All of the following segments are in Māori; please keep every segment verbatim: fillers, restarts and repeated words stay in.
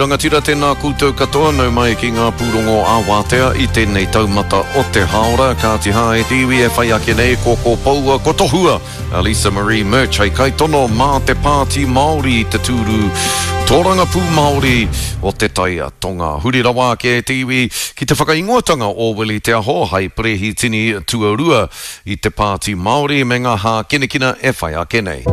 Rangatira tēnā koutou katoa nau mai ki ngā pūrongo a Wātea I tēnei taumata o te haora ka te hae te iwi e whai ake nei ko ko paua ko tohua Elisa Marie Murch hei kai tono mā te pāti Māori I te tūru tōranga pū Māori o te taia tonga. Huri rawa ke te iwi ki te whakaingoatanga o Willie Te Aho hei prehi tini tuarua I te pāti Māori me ngā hā kenekina e whai ake nei.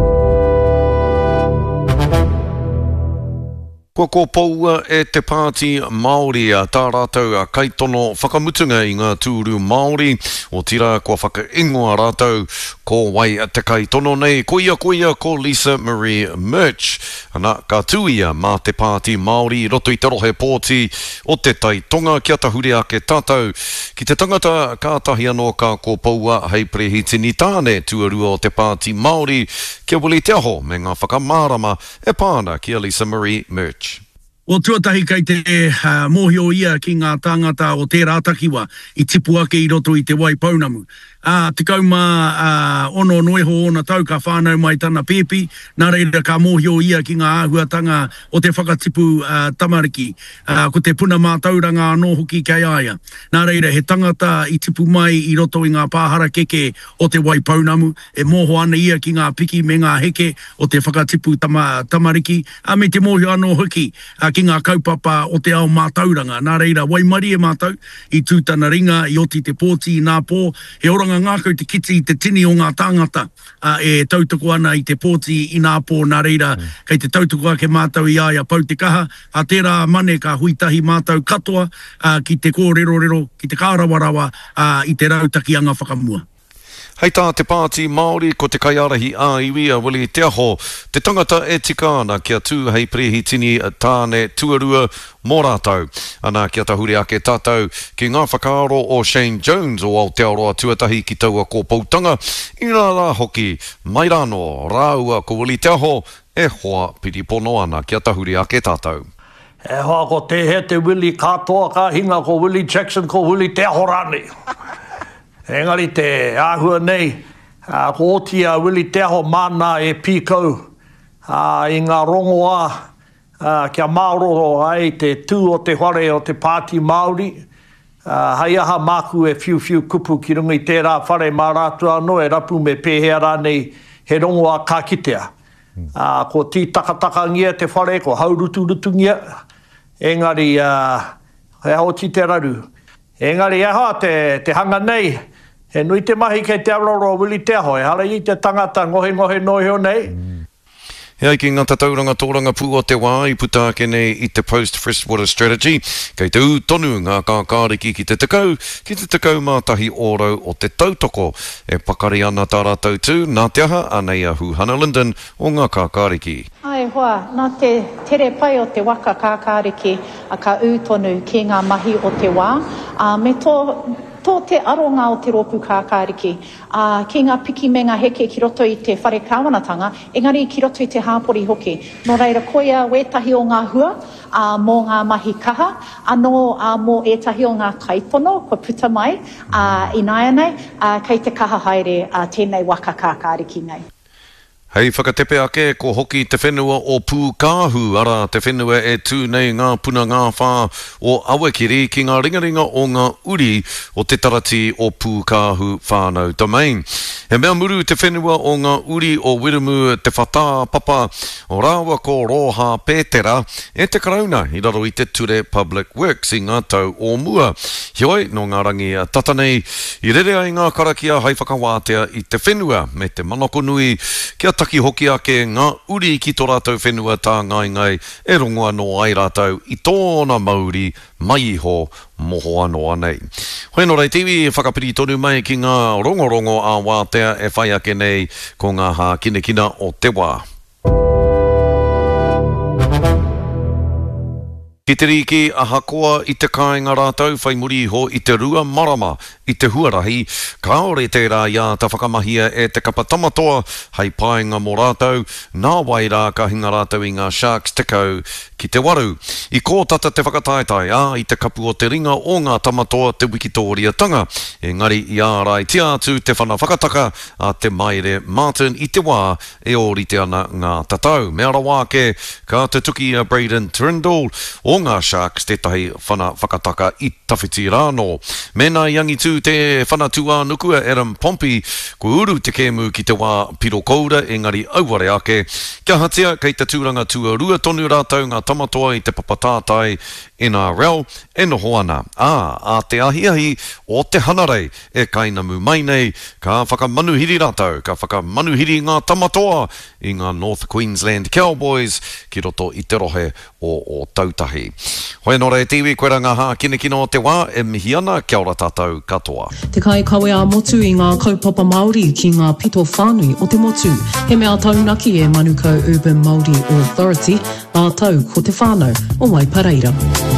Ko ko paua e te pāti Māori a tā rātou a kaitono whakamutunga I ngā tūru Māori o tira kua whakaingoa rātou ko wai a te kaitono nei ko ia ko ia ko Lisa Marie Murch ana ka tūia mā te pāti Māori roto I te rohe pōti o te tai tonga kia tahuri ake tātou ki te tangata kātahi anō ka ko paua hei prehitini tāne tuarua o te pāti Māori kia Willie Te Aho me ngā whakamārama e pāna kia Lisa Marie Murch. O tuatahi kai te uh, mōhio ia ki ngā tāngata o tērā takiwa I tipu ake I roto I te Waipounamu. Uh, te kauma uh, ono noeho ona tau ka whānau mai tana pēpi, nā reira ka mōhio ia ki ngā āhuatanga o te whakatipu uh, tamariki, uh, ko te puna mā tauranga anō hoki kai aia. Nā reira he tangata I tipu mai I roto I ngā pāhara keke o te Waipounamu, e mōho ana ia ki ngā piki me ngā heke o te whakatipu tama, tamariki, a me te mōhio anō hoki uh, ki ngā kaupapa o te ao mā tauranga. Nā reira, waimari e mātau I tūtana ringa, I oti te pōti I nā pō, he oranga ngākau te kiti I te tini o ngā tāngata uh, e tautoko ana I te pōti I nā pō nā reira mm. kei te tautoko ake mātau I aia pau te kaha a tērā mane ka huitahi mātau katoa uh, ki te kōrero rero ki te kārawarawa uh, I te rautaki anga whakamua. Hei tā te pāti Māori ko te kaiarahi a iwi a Willie Te Aho, te tangata e tika ana kia tū hei prehitini tāne tuarua mō rātou. Ana kia tahuri ake tātou ki ngā whakaaro o Shane Jones o Aotearoa tuatahi ki taua ko Pautanga. I rā rā hoki, mai rāno, rāua ko Willie Te Aho e hoa piripono ana kia tahuri ake tātou. E hoa ko te he te Willie katoa ka hinga ko Willie Jackson ko Willie Te Aho rāne. Engari te āhua nei, uh, ko otia Willie Te Aho mana e pīkau uh, I ngā rongoa uh, kia Māororo ai te tū o te whare o te pāti Māori. Uh, hei aha māku e whiu whiu kupu ki runga I tērā whare mā rātua no e rapu me pēhea rānei he rongoa kā kitea. Uh, ko tī takataka ngia te whare, ko hauruturutu ngia. Engari, uh, he hao ti te raru. Engari, e hoa te, te hanga nei, he nui te mahi kei te aroro Willie Te Aho, e hara I te tangata ngohe ngohe noheo nei. Mm. Hei ki ngā tatauranga tōranga pū o te wā I puta ake nei I te post-freshwater strategy, kei te u tonu ngā kākāriki ki te tekau, ki te tekau mātahi ōrau o te tautoko, e pakari ana tā rātou tū, nā te aha anei ahu Hannah Linden o ngā kākāriki. Ai hoa, nā te tere pai o te waka kākāriki a ka u tonu ki ngā mahi o te wā, a me tō tō te aronga o te rōpū kākāriki, uh, ki ngā piki me ngā heke ki roto I te whare kāwanatanga, engari ki roto I te hāpori hoki. Nō reira koia wētahi o ngā hua, uh, mō ngā mahi kaha, anō uh, mō ētahi o ngā kaitono, ko puta mai, uh, I nāia nei, uh, kei te kaha haere uh, tēnei waka kākāriki nei. Hei whakatepe ake ko hoki te whenua o Pūkāhu, ara te whenua e tū nei ngā puna ngā whā o Awakiri ki ngā ringaringa o ngā uri o te tarati o Pūkāhu whānau domain. He mea muru te whenua o ngā uri o Wiramu te whatā papa o rāua ko Roha Pētera e te karauna I raro I te ture Public Works I ngā tau o mua. Hioi no ngā rangi tatanei I rere ai ngā karakia hei whakawātea I te whenua me te manoko nui kia taki hoki ake ngā uri ki tō rātou whenua tā ngai ngai e rongoa no ai rātou I tōna mauri mai iho moho anoa nei. Hoi no rei tiwi e whakapiri tonu mai ki ngā rongorongo a Wātea e whai ake nei ko ngā hā kinekina o te wā. Ki te riki a hakoa i te kāinga rātau, whai muri ho i te rua marama, i te huarahi, kaore tērā ia ta whakamahia e te kapa tamatoa, hei painga mō rātau, nā wai rā ka hinga rātau i ngā Sharks tekau ki te waru. I kō tata te whakataetai, ā, i te kapu o te ringa o ngā tamatoa te Wikitoria tanga, engari i ārai ti atu te whana whakataka a te maire Martin i te wā e orite ana ngā tatau. Me ara wā ke, ka te tuki a Braden Trindle, o ngā Sharks tētahi whana whakataka i tawhiti rāno. Mena yangi tū te whana tua nukua Adam Pompey, ko uru te kēmu ki te wā piro koura, engari auare ake. Kia hatia kei te tūranga tua rua tonu rātau ngā tamatoa i te papatātai N R L e noho ana. Ā, a te ahiahi o te hanarei e kainamu mai nei, ka whakamanuhiri rātau, ka whakamanuhiri ngā tamatoa i ngā North Queensland Cowboys ki roto i te rohe o, o tautahi. Hoi nore e tiwi, koe ranga hā kine kino te wā e mihi ana, kia ora tātou katoa. Te kai kawe a motu i ngā kaupapa Māori ki ngā pito whānui o te motu. He mea taunaki e Manukau Urban Māori Authority, a tau ko te whānau o Waipareira.